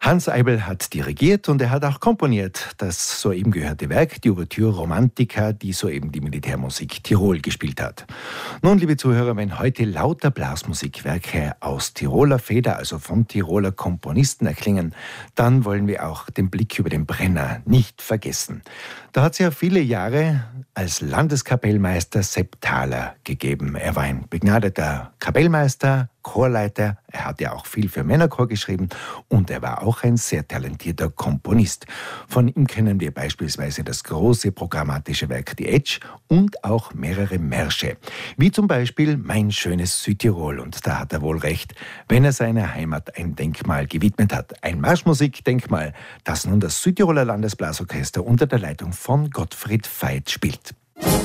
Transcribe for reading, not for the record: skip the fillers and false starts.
Hans Eibl hat dirigiert und er hat auch komponiert. Das soeben gehörte Werk, die Ouvertüre Romantica, die soeben die Militärmusik Tirol gespielt hat. Nun, liebe Zuhörer, wenn heute lauter Blasmusikwerke aus Tiroler Feder, also von Tiroler Komponisten erklingen, dann wollen wir auch den Blick über den Brenner nicht vergessen. Da hat es ja viele Jahre als Landeskapellmeister Sepp Thaler gegeben. Er war ein begnadeter Kapellmeister, Chorleiter, er hat ja auch viel für Männerchor geschrieben und er war auch ein sehr talentierter Komponist. Von ihm kennen wir beispielsweise das große programmatische Werk Die Etsch und auch mehrere Märsche, wie zum Beispiel Mein schönes Südtirol. Und da hat er wohl recht, wenn er seiner Heimat ein Denkmal gewidmet hat. Ein Marschmusikdenkmal, das nun das Südtiroler Landesblasorchester unter der Leitung von Gottfried Veit spielt.